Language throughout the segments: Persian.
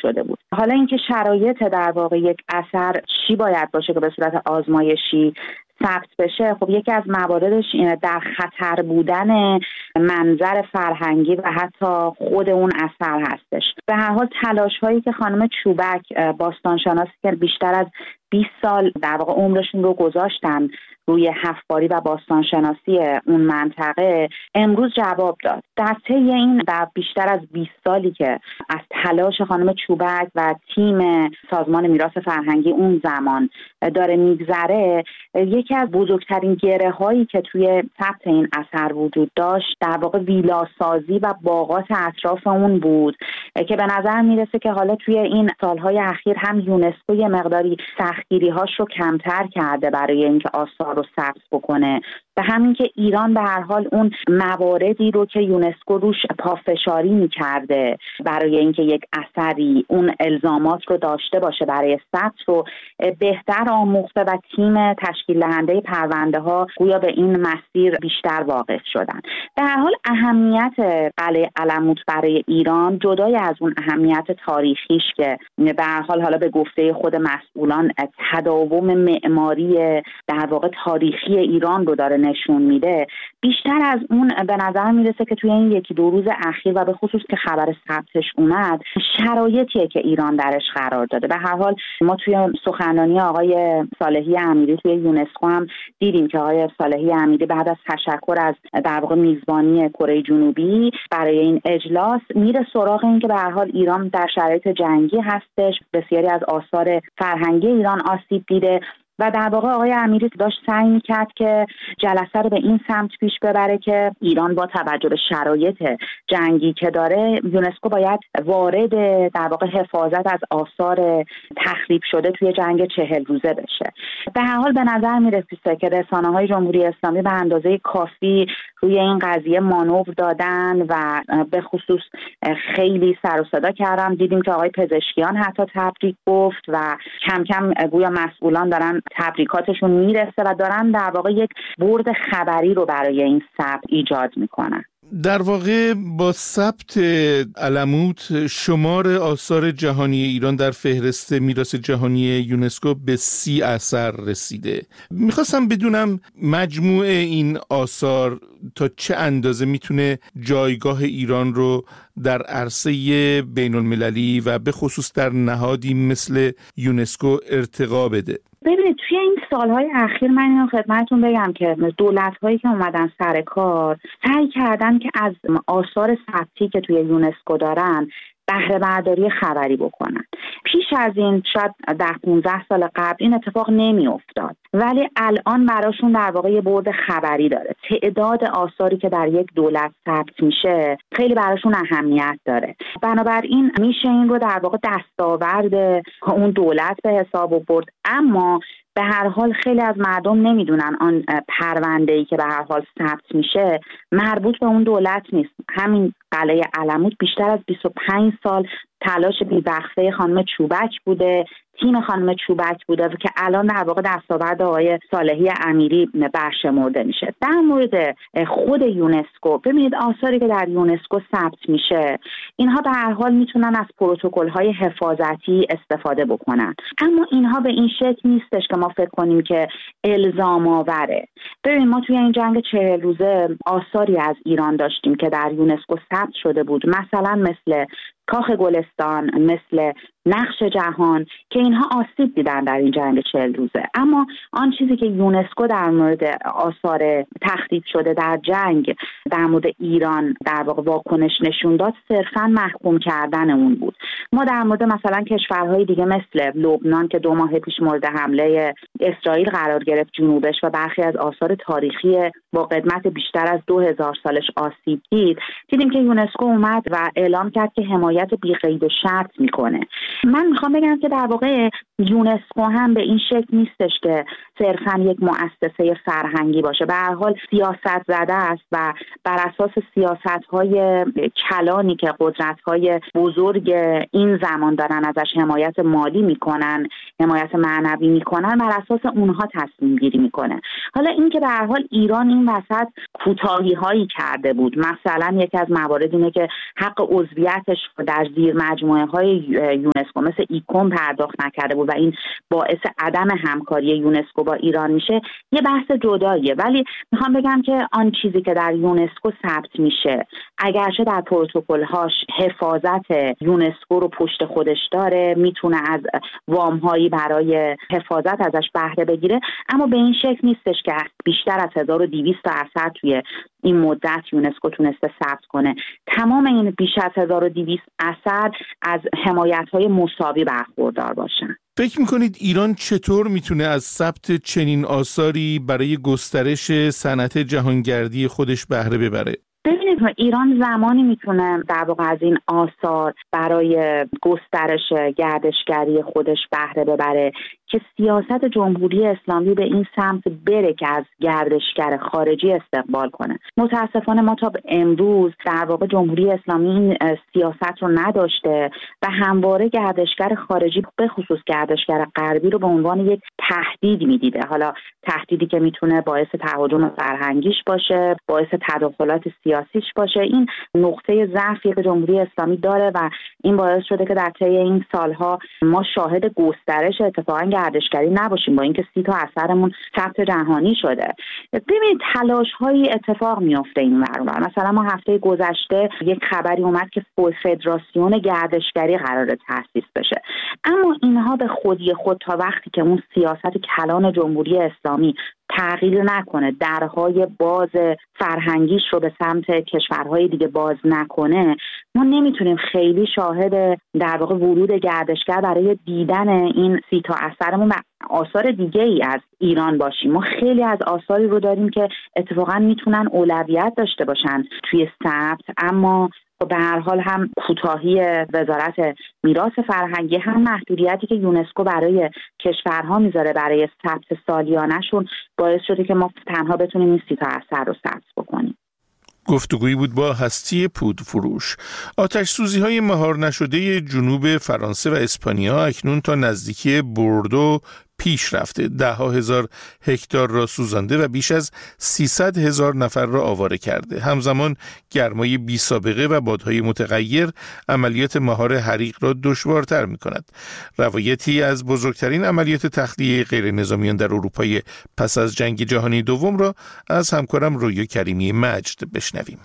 شده بود. حالا اینکه شرایط در واقع یک اثر چی باید باشه که به صورت آزمایشی ثبت بشه، خب یکی از مواردش اینه در خطر بودن منظر فرهنگی و حتی خود اون اثر هستش. به هر حال تلاش هایی که خانم چوبک، باستانشناسی که بیشتر از 20 سال در واقع عمرشون رو گذاشتن روی حفاری و باستانشناسی اون منطقه، امروز جواب داد. در طی این در بیشتر از 20 سالی که از تلاش خانم چوبک و تیم سازمان میراث فرهنگی اون زمان داره میگذره، یکی از بزرگترین گره هایی که توی ثبت این اثر وجود داشت در واقع ویلاسازی و باغات اطراف اون بود که به نظر میرسه که حالا توی این سالهای اخیر هم یونسکو یه مقداری سختگیری هاش رو کمتر کرده برای اینکه آثار رو ثبت بکنه، به همین که ایران به هر حال اون مواردی رو که یونسکو روش پافشاری می‌کرده برای اینکه یک اثری اون الزامات رو داشته باشه برای ثبت رو بهتر آموخته و تیم تشکیل دهنده پرونده ها گویا به این مسیر بیشتر واقف شدن. به هر حال اهمیت قلعه علموت برای ایران جدای از اون اهمیت تاریخیش که به هر حال حالا به گفته خود مسئولان تداوم معماری در واقع تاریخی ایران رو داره نشون میده، بیشتر از اون به نظر میرسه که توی این یکی دو روز اخیر و به خصوص که خبر ثبتش اومد، شرایطیه که ایران درش قرار داده. به هر حال ما توی سخنرانی آقای صالحی امیری توی یونسکو هم دیدیم که آقای صالحی امیری بعد از تشکر از در واقع میزبانی کره جنوبی برای این اجلاس میره سراغ این که به هر حال ایران در شرایط جنگی هستش، بسیاری از آثار فرهنگی ایران آسیب دیده و در واقع آقای امیری داشت سعی می‌کرد که جلسه رو به این سمت پیش ببره که ایران با توجه به شرایط جنگی که داره، یونسکو باید وارد در واقع حفاظت از آثار تخریب شده توی جنگ 40 روزه بشه. به هر حال به نظر میرسه که رسانه‌های جمهوری اسلامی به اندازه کافی روی این قضیه مانور دادن و به خصوص خیلی سر و صدا کردن. دیدیم که آقای پزشکیان حتی تبریک گفت و کم کم گویا مسئولان دارن تبریکاتشون میرسه و دارن در واقع یک برد خبری رو برای این ثبت ایجاد میکنن. در واقع با ثبت علموت شمار آثار جهانی ایران در فهرست میراث جهانی یونسکو به 30 اثر رسیده. میخواستم بدونم مجموع این آثار تا چه اندازه میتونه جایگاه ایران رو در عرصه بین المللی و به خصوص در نهادی مثل یونسکو ارتقا بده. ببینید توی این سالهای اخیر من اینو خدمتتون بگم که دولت‌هایی که اومدن سر کار سعی کردن که از آثار ثبتی که توی یونسکو دارن بهره برداری خبری بکنن. پیش از این شاید 10-15 سال قبل این اتفاق نمی افتاد، ولی الان براشون در واقع یه برد خبری داره. تعداد آثاری که در یک دولت ثبت میشه خیلی براشون اهمیت داره، بنابراین میشه این رو در واقع دستاورد اون دولت به حساب برد. اما به هر حال خیلی از مردم نمیدونن آن پرونده‌ای که به هر حال ثبت میشه مربوط به اون دولت نیست. همین قلعه علموت بیشتر از 25 سال تلاش بی‌وقفه خانم چوبک بوده، تیم خانم چوبک بوده که الان در واقع دستاورد آقای صالحی امیری برشمرده میشه. در مورد خود یونسکو، ببینید آثاری که در یونسکو ثبت میشه اینها به هر حال میتونن از پروتکل‌های حفاظتی استفاده بکنن، اما اینها به این شکل نیستش که ما فکر کنیم که الزام آوره. ببین ما توی این جنگ 40 روزه آثاری از ایران داشتیم که در یونسکو ثبت شده بود، مثلا مثل کاخ گلستان، مثل نقش جهان که اینها آسیب دیدن در این جنگ 40 روزه. اما آن چیزی که یونسکو در مورد آثار تخریب شده در جنگ در مورد ایران در واقع واکنش نشون داد صرفاً محکوم کردن اون بود. ما در مورد مثلا کشورهای دیگه مثل لبنان که 2 ماه پیش مورد حمله اسرائیل قرار گرفت جنوبش و برخی از آثار تاریخی با قدمت بیشتر از 2000 سالش آسیب دید، دیدیم که یونسکو اومد و اعلام کرد که حمایت بی قید و شرط میکنه. من میخوام بگم که در واقع یونسکو هم به این شکل نیستش که صرفاً یک مؤسسه فرهنگی باشه. به هر حال سیاست زده است و بر اساس سیاست‌های کلانی که قدرت‌های بزرگ این زمان دارن ازش حمایت مالی میکنن، حمایت معنوی میکنن، بر اساس اونها تصمیم گیری میکنه. حالا این که به هر حال ایران این وسط کوتاهی‌هایی کرده بود، مثلا یکی از موارد اینه که حق عضویتش در زیر مجموعه‌های یونسکو مثل ایکوم پرداخت نکرده بود و این باعث عدم همکاری یونسکو با ایران میشه، یه بحث جداییه. ولی میخوام بگم که آن چیزی که در یونسکو ثبت میشه، اگرچه در پروتکل‌هاش حفاظت یونسکو رو پشت خودش داره، میتونه از وام‌هایی برای حفاظت ازش بهره بگیره، اما به این شکل نیستش که بیشتر از 1200 اثر توی این مدت یونسکو تونسته ثبت کنه. تمام این بیش از 1200 اثر از حمایت‌های مساوی برخوردار باشن. فکر میکنید ایران چطور میتونه از ثبت چنین آثاری برای گسترش صنعت جهانگردی خودش بهره ببره؟ ببینید ایران زمانی میتونه در واقع از این آثار برای گسترش گردشگری خودش بهره ببره که سیاست جمهوری اسلامی به این سمت بره که از گردشگر خارجی استقبال کنه. متاسفانه ما تا امروز در واقع جمهوری اسلامی این سیاست رو نداشته و همواره گردشگر خارجی به خصوص گردشگر غربی رو به عنوان یک تهدید میدیده. حالا تهدیدی که میتونه باعث تهاجم فرهنگیش باشه، باعث تداخلات سیاسیش باشه. این نقطه ضعفی که جمهوری اسلامی داره و این باعث شده که در طی این سالها ما شاهد گسترش اتفاقا گردشگری نباشیم، با اینکه 30 تا اثرمون ثبت جهانی شده. ببینید تلاش‌هایی اتفاق میفته این ور. مثلا ما هفته گذشته یک خبری اومد که فدراسیون گردشگری قراره تأسیس بشه، اما اینها به خودی خود تا وقتی که اون سیاست کلان جمهوری اسلامی تغییر نکنه، درهای باز فرهنگیش رو به سمت کشورهای دیگه باز نکنه، ما نمیتونیم خیلی شاهد در واقع ورود گردشگر برای دیدن این 30 تا اثرمون و آثار دیگه ای از ایران باشیم. ما خیلی از آثاری رو داریم که اتفاقا میتونن اولویت داشته باشن توی ثبت، اما به هر حال هم کوتاهی وزارت میراث فرهنگی، هم محدودیتی که یونسکو برای کشورها میذاره برای ثبت سالیانه‌شون باعث شده که ما تنها بتونیم این 30 تا اثر رو ثبت بکنیم. گفتگویی بود با هستی پودفروش. آتش سوزی های مهار نشده جنوب فرانسه و اسپانیا اکنون تا نزدیکی بوردو پیش رفته. 10,000 هکتار را سوزانده و بیش از 300,000 نفر را آواره کرده. همزمان گرمای بی سابقه و بادهای متغیر عملیات مهار حریق را دشوارتر می کند. روایتی از بزرگترین عملیات تخلیه غیر نظامیان در اروپای پس از جنگ جهانی دوم را از همکارم رویا کریمی مجد بشنویم.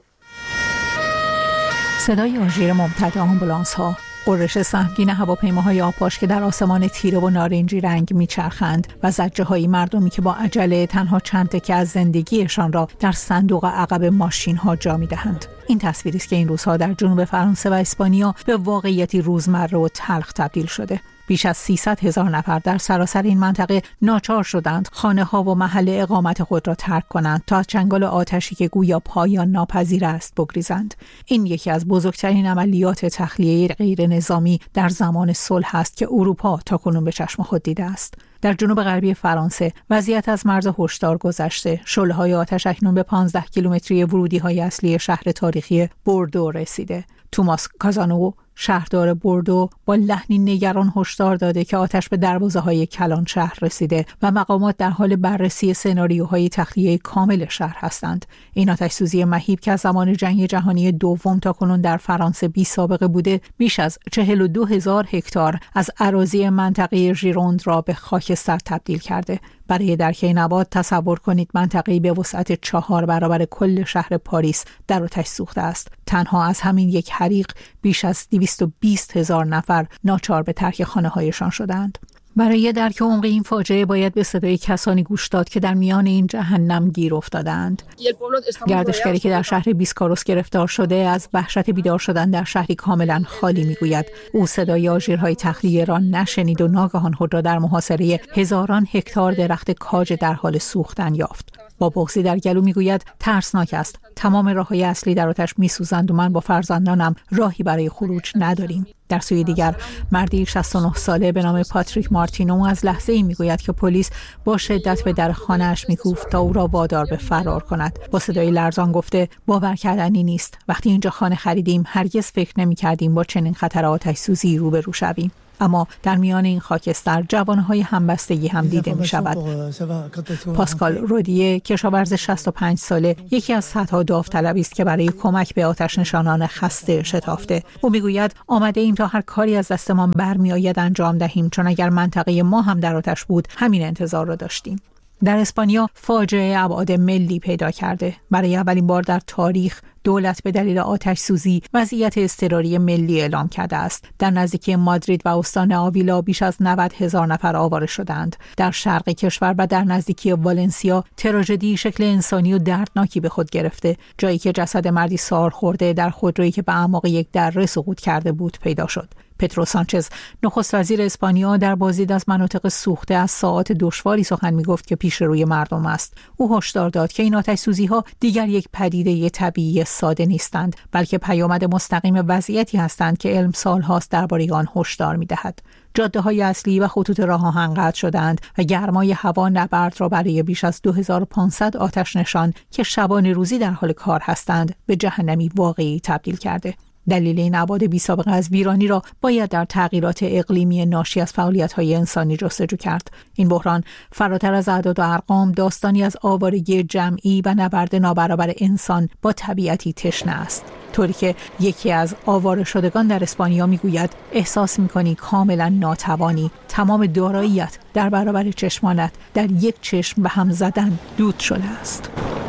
صدای آژیر ممتد آمبولانس ها، غرش سهمگین هواپیماهای آبپاش که در آسمان تیره و نارنجی رنگ میچرخند و زجره‌های مردمی که با عجله تنها چند تکه از زندگیشان را در صندوق عقب ماشین‌ها جا می‌دهند. این تصویری است که این روزها در جنوب فرانسه و اسپانیا به واقعیتی روزمره و تلخ تبدیل شده. بیش از 300,000 نفر در سراسر این منطقه ناچار شدند خانه‌ها و محل اقامت خود را ترک کنند تا از چنگال آتشی که گویا پایان ناپذیر است بگریزند. این یکی از بزرگترین عملیات تخلیه غیر نظامی در زمان صلح است که اروپا تاکنون به چشم خود دیده است. در جنوب غربی فرانسه وضعیت از مرز هشدار گذشته. شعله‌های آتش اکنون به 15 کیلومتری ورودی‌های اصلی شهر تاریخی بوردو رسیده. توماس کازانو، شهردار بوردو، با لحنی نگران هشدار داده که آتش به دروازه‌های کلان شهر رسیده و مقامات در حال بررسی سناریوهای تخلیه کامل شهر هستند. این آتش‌سوزی مهیب که از زمان جنگ جهانی دوم تا کنون در فرانسه بی سابقه بوده، بیش از 42,000 هکتار از اراضی منطقه ژیروند را به خاکستر تبدیل کرده. برای درک این ابعاد تصور کنید منطقه‌ای به وسعت 4 برابر کل شهر پاریس در آتش سوخته است. تنها از همین یک حریق بیش از 220,000 نفر ناچار به ترک خانه‌هایشان شدند. برای درک عمق این فاجعه باید به صدای کسانی گوش داد که در میان این جهنم گیر افتادند. گردشگری که در شهر بیسکاروس گرفتار شده از وحشت بیدار شدن در شهری کاملا خالی میگوید. او صدای آژیرهای تخلیه را نشنید و ناگهان خود را در محاصره هزاران هکتار درخت کاج در حال سوختن یافت. با بغضی در گلو میگوید ترسناک است. تمام راه‌های اصلی در آتش میسوزند و من با فرزندانم راهی برای خروج نداریم. در سوی دیگر مردی 69 ساله به نام پاتریک مارتینو از لحظه‌ای میگوید که پلیس با شدت به در خانه‌اش میکوفت تا او را وادار به فرار کند. با صدای لرزان گفته باور کردنی نیست. وقتی اینجا خانه خریدیم هرگز فکر نمی‌کردیم با چنین خطر آتش سوزی روبرو شویم. اما در میان این خاکستر جوانهای همبستگی هم دیده می شود. پاسکال رودیه کشاورز 65 ساله یکی از صدها داوطلبی است که برای کمک به آتش نشانان خسته شتافته. او میگوید آمده ایم تا هر کاری از دستمان برمی آید انجام دهیم، چون اگر منطقه ما هم در آتش بود همین انتظار را داشتیم. در اسپانیا فاجعه ابعاد ملی پیدا کرده. برای اولین بار در تاریخ دولت به دلیل آتش سوزی وضعیت اضطراری ملی اعلام کرده است. در نزدیکی مادرید و استان آویلا بیش از 90,000 نفر آواره شدند. در شرق کشور و در نزدیکی والنسیا تراژدی شکل انسانی و دردناکی به خود گرفته. جایی که جسد مردی سار خورده در خودرویی که به اعماق یک دره سقوط کرده بود پیدا شد. پدرو سانچز نخست وزیر اسپانیا در بازدید از مناطق سوخته از ساعات دشواری سخن میگفت که پیش روی مردم است. او هشدار داد که این آتش‌سوزی‌ها دیگر یک پدیده طبیعی ساده نیستند، بلکه پیامد مستقیم وضعیتی هستند که علم سال‌هاست درباره آن هشدار می‌دهد. جاده‌های اصلی و خطوط راه آهن قطع شدند و گرمای هوا نبرد را برای بیش از 2500 آتش نشان که شبانه روزی در حال کار هستند به جهنمی واقعی تبدیل کرده. دلیل این ابعاد بی‌سابقه از ویرانی را باید در تغییرات اقلیمی ناشی از فعالیت‌های انسانی جستجو کرد. این بحران فراتر از اعداد و ارقام داستانی از آوارگی جمعی و نبرد نابرابر انسان با طبیعتی تشنه است. طوری که یکی از آواره شدگان در اسپانیا میگوید احساس می‌کنی کاملا ناتوانی، تمام داراییت در برابر چشمانت در یک چشم به هم زدن دود شده است.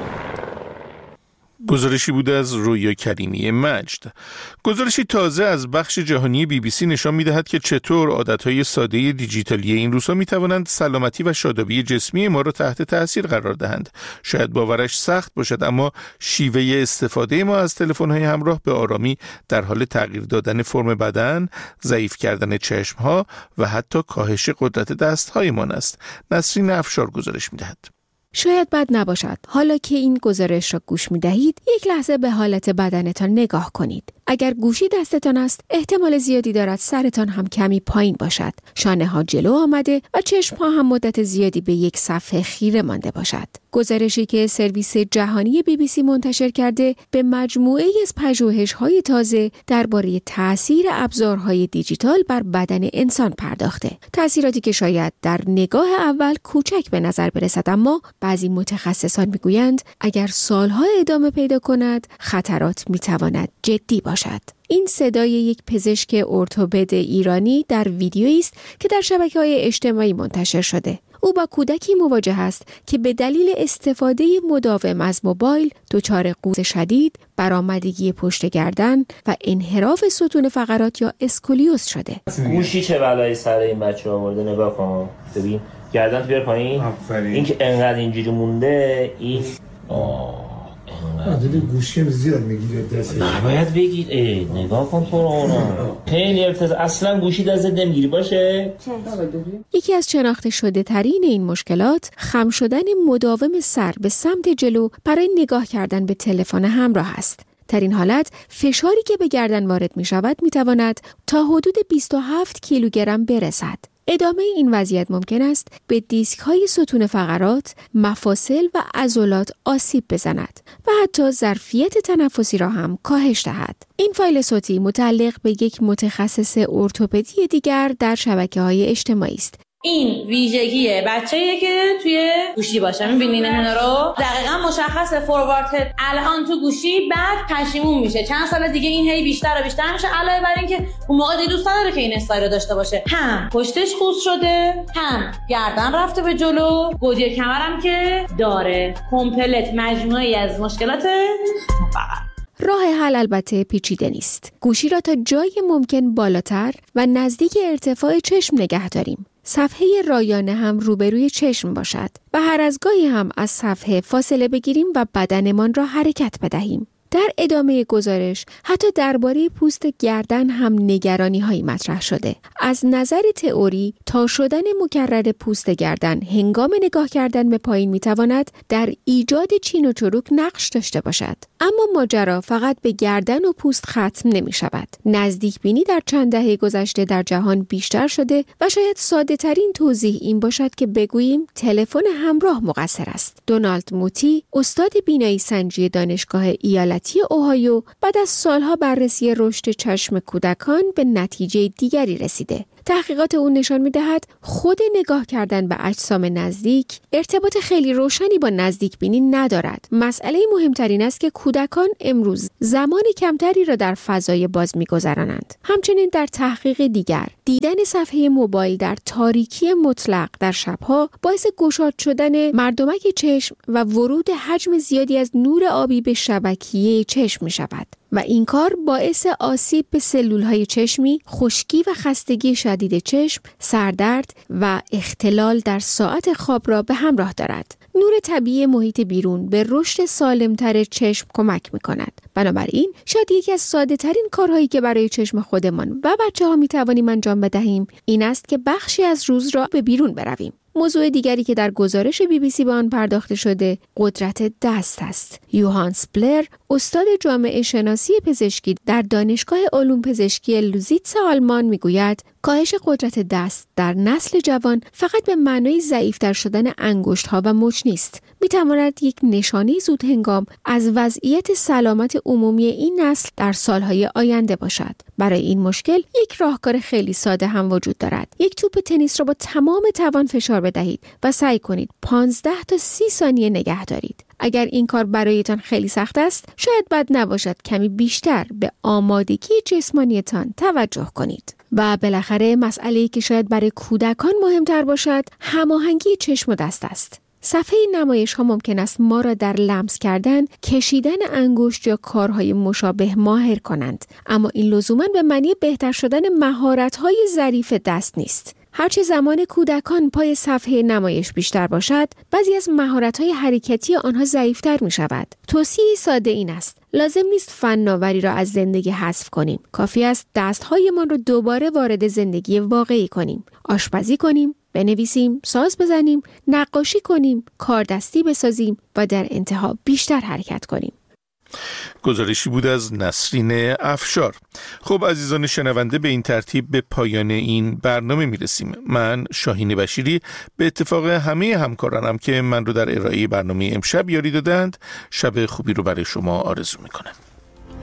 گزارشی بوده از رویا کریمی مجد. گزارشی تازه از بخش جهانی BBC نشان می‌دهد که چطور عادت‌های ساده دیجیتالی این روزها می‌توانند سلامتی و شادابی جسمی ما را تحت تأثیر قرار دهند. شاید باورش سخت باشد، اما شیوه استفاده ما از تلفن‌های همراه به آرامی در حال تغییر دادن فرم بدن، ضعیف کردن چشم‌ها و حتی کاهش قدرت دست‌هایمان است. نسرین افشار گزارش می‌دهد. شاید بد نباشد حالا که این گزارش را گوش می دهید یک لحظه به حالت بدنتان نگاه کنید. اگر گوشی دستتان است احتمال زیادی دارد سرتان هم کمی پایین باشد، شانه ها جلو آمده و چشم ها هم مدت زیادی به یک صفحه خیره مانده باشد. گزارشی که سرویس جهانی BBC منتشر کرده به مجموعه از پژوهش‌های تازه درباره تأثیر ابزارهای دیجیتال بر بدن انسان پرداخته. تأثیراتی که شاید در نگاه اول کوچک به نظر برسد، اما بعضی متخصصان میگویند اگر سالها ادامه پیدا کند خطرات میتواند جدی باشد. این صدای یک پزشک ارتوپد ایرانی در ویدیویی است که در شبکه‌های اجتماعی منتشر شده. او با کودکی مواجه است که به دلیل استفاده مداوم از موبایل دچار قوز شدید، برآمدگی پشت گردن و انحراف ستون فقرات یا اسکولیوز شده. گوشی چه بلایی سر این بچه آورده، نگاه کن. ببین گردن بیار پایین. این که انقدر اینجوری مونده، این دیدی گوشی زیاد میگیره دست. باید بگیر. نگاه کن تو رو. خیلی اصلا گوشی دست نمیگیری باشه. یکی از شناخته شده ترین این مشکلات خم شدن مداوم سر به سمت جلو برای نگاه کردن به تلفن همراه است. در این حالت فشاری که به گردن وارد می شود می تواند تا حدود 27 کیلوگرم برسد. ادامه این وضعیت ممکن است به دیسک های ستون فقرات، مفاصل و عضلات آسیب بزند و حتی ظرفیت تنفسی را هم کاهش دهد. این فایل صوتی متعلق به یک متخصص ارتوپدی دیگر در شبکه‌های اجتماعی است. این ویژگی بچه‌ایه که توی گوشی باشه. می‌بینین اینا رو؟ دقیقاً مشخصه فوروارد هد الان تو گوشی، بعد پشیمون میشه. چند سال دیگه این هی بیشتر و بیشتر میشه، علاوه بر این که اون موقع دوست نداره که این استایل رو داشته باشه. هم پشتش خوس شده، هم گردن رفته به جلو، گودی کمرم که داره. کامپلت مجموعه‌ای از مشکلات فقط. راه حل البته پیچیده نیست. گوشی را تا جای ممکن بالاتر و نزدیک ارتفاع چشم نگه داریم. صفحه رایانه هم روبروی چشم باشد و هر از گاهی هم از صفحه فاصله بگیریم و بدنمان را حرکت بدهیم. در ادامه گزارش حتی درباره پوست گردن هم نگرانی‌هایی مطرح شده. از نظر تئوری تا شدن مکرر پوست گردن هنگام نگاه کردن به پایین میتواند در ایجاد چین و چروک نقش داشته باشد. اما ماجرا فقط به گردن و پوست ختم نمی شود. نزدیک بینی در چند دهه گذشته در جهان بیشتر شده و شاید ساده ترین توضیح این باشد که بگوییم تلفن همراه مقصر است. دونالد موتی، استاد بینایی سنجی دانشگاه ایالتی اوهایو، بعد از سالها بررسی رشد چشم کودکان به نتیجه دیگری رسیده. تحقیقات او نشان می‌دهد خود نگاه کردن به اجسام نزدیک ارتباط خیلی روشنی با نزدیک بینی ندارد. مسئله مهمتر این است که کودکان امروز زمان کمتری را در فضای باز می‌گذرانند. همچنین در تحقیق دیگر، دیدن صفحه موبایل در تاریکی مطلق در شب‌ها باعث گشاد شدن مردمک چشم و ورود حجم زیادی از نور آبی به شبکیه چشم می‌شود. و این کار باعث آسیب به سلولهای چشمی، خشکی و خستگی شدید چشم، سردرد و اختلال در ساعت خواب را به همراه دارد. نور طبیعی محیط بیرون به رشد سالمتر چشم کمک می‌کند. بنابراین شاید یکی از ساده‌ترین کارهایی که برای چشم خودمان و بچه‌ها می‌توانیم انجام بدهیم این است که بخشی از روز را به بیرون برویم. موضوع دیگری که در گزارش BBC به آن پرداخته شده قدرت دست است. یوهانس بلر، استاد جامعه شناسی پزشکی در دانشگاه علوم پزشکی لوزیتس آلمان میگوید کاهش قدرت دست در نسل جوان فقط به معنای ضعیف‌تر شدن انگشت‌ها و مچ نیست. می‌تواند یک نشانه زود هنگام از وضعیت سلامت عمومی این نسل در سالهای آینده باشد. برای این مشکل یک راهکار خیلی ساده هم وجود دارد. یک توپ تنیس را با تمام توان فشار بدهید و سعی کنید 15 تا 30 ثانیه نگه دارید. اگر این کار برایتان خیلی سخت است، شاید بد نباشد کمی بیشتر به آمادگی جسمانیتان توجه کنید. و بالاخره مسئله‌ای که شاید برای کودکان مهمتر باشد، هماهنگی چشم و دست است. صفحه نمایش ها ممکن است ما را در لمس کردن، کشیدن انگشت یا کارهای مشابه ماهر کنند، اما این لزوماً به معنی بهتر شدن مهارت‌های ظریف دست نیست. هرچه زمان کودکان پای صفحه نمایش بیشتر باشد، بعضی از مهارت‌های حرکتی آنها ضعیف‌تر می‌شود. توصیه ساده این است: لازم نیست فناوری را از زندگی حذف کنیم. کافی است دست‌هایمان را دوباره وارد زندگی واقعی کنیم. آشپزی کنیم، بنویسیم، ساز بزنیم، نقاشی کنیم، کاردستی بسازیم و در انتها بیشتر حرکت کنیم. گزارشی بود از نسرین افشار. خب عزیزان شنونده، به این ترتیب به پایان این برنامه میرسیم. من شاهین بشیری به اتفاق همه همکارانم که من رو در ارائه برنامه امشب یاری دادند، شب خوبی رو برای شما آرزو میکنم.